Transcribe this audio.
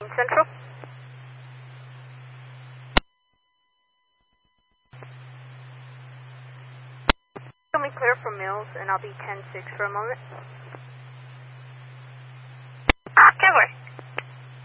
Central. Can we clear for Mills, and I'll be 10-6 for a moment.